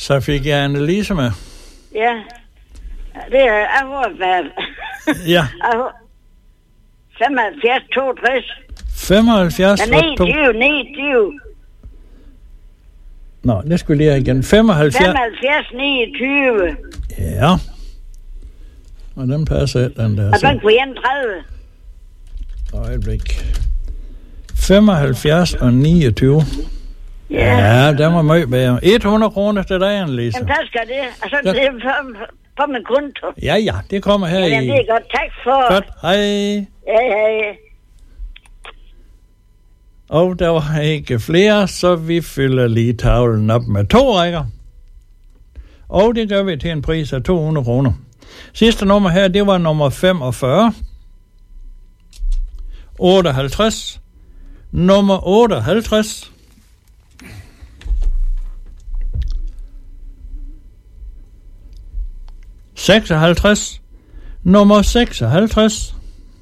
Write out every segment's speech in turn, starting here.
Så fik jeg Annelise med. Ja. Det er jeg har Ja. 75, 62. 75 Ja, 29. Nå, det skulle lige igen. 75. 29. Ja. Og den passer ikke, den der. Og den på 31. Øjeblik. 75 og 29. Ja, den var meget bedre. 100 kroner til dig, Annelise. Jamen, tak skal det. Altså, det er på min konto. Ja, det kommer her ja, i... det er godt. Tak for... Godt, hej. Ja. Og der var ikke flere, så vi fylder lige tavlen op med 2 rækker. Og det gør vi til en pris af 200 kroner. Sidste nummer her, det var nummer 45. 58. Nummer 58. ...56... ...nummer 56...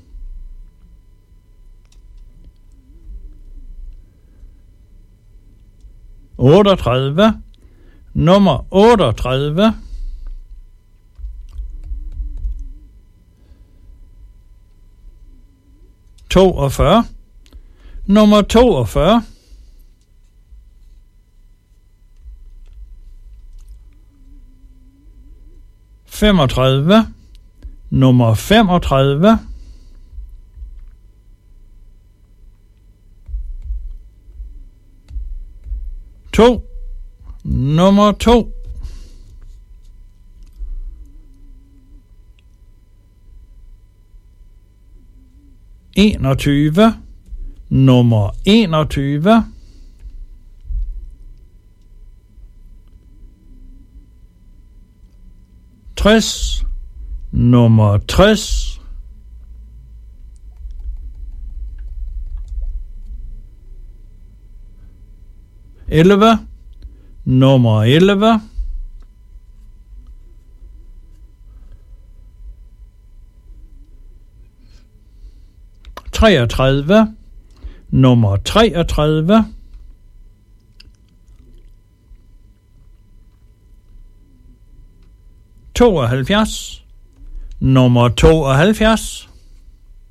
...38... ...nummer 38... ...42... ...nummer 42... ...35... ...nummer 35... ...2... ...nummer 2... ...21... ...nummer 21... ...60... ...nummer 60... ...11... ...nummer 11... ...33... ...nummer 33... ...72... ...nummer 72...